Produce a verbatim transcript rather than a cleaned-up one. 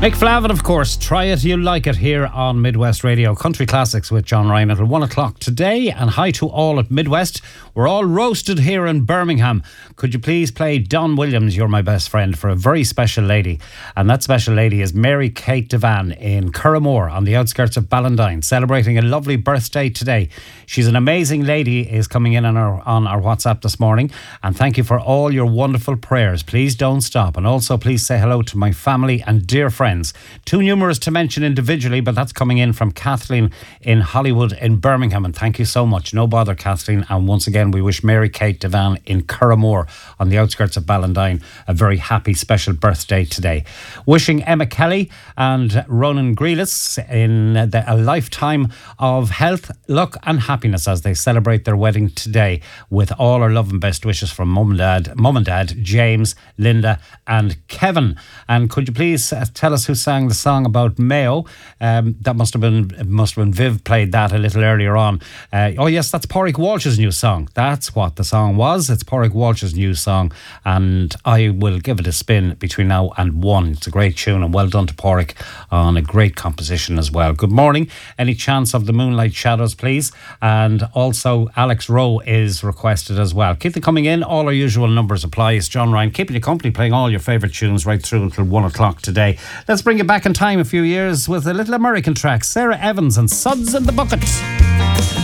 Mick Flavin, of course. Try it, you like it here on Midwest Radio. Country Classics with John Ryan until one o'clock today. And hi to all at Midwest. We're all roasted here in Birmingham. Could you please play Don Williams, You're My Best Friend, for a very special lady. And that special lady is Mary Kate Devan in Curramore on the outskirts of Ballandine, celebrating a lovely birthday today. She's an amazing lady, is coming in on our, on our WhatsApp this morning. And thank you for all your wonderful prayers. Please don't stop. And also please say hello to my family and dear friends. Too numerous to mention individually, but that's coming in from Kathleen in Hollywood in Birmingham. And thank you so much. No bother, Kathleen. And once again, we wish Mary Kate Devan in Curramore on the outskirts of Ballandine a very happy special birthday today. Wishing Emma Kelly and Ronan Grealis in the, a lifetime of health, luck and happiness as they celebrate their wedding today, with all our love and best wishes from mum and dad, mum and dad, James, Linda and Kevin. And could you please uh, tell us who sang the song about Mayo? Um, that must have been must have been Viv played that a little earlier on. Uh, oh yes, that's Pádraig Walsh's new song. That's what the song was. It's Pádraig Walsh's new song, and I will give it a spin between now and one. It's a great tune, and well done to Pádraig on a great composition as well. Good morning. Any chance of the Moonlight Shadows, please? And also Alex Rowe is requested as well. Keep them coming in. All our usual numbers apply. It's John Ryan keeping you company, playing all your favourite tunes right through until one o'clock today. Let's bring it back in time a few years with a little American track. Sarah Evans and Suds in the Bucket.